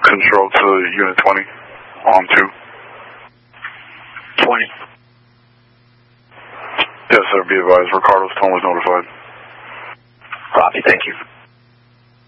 Control to Unit 20, on 2. 20. Yes, sir, be advised. Ricardo's tone was notified. Copy, thank you.